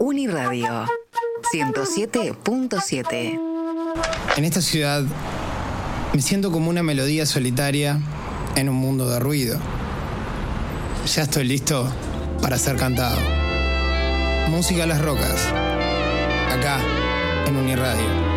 Uniradio 107.7. En esta ciudad me siento como una melodía solitaria en un mundo de ruido. Ya estoy listo para ser cantado. Música a las rocas, acá en Uniradio.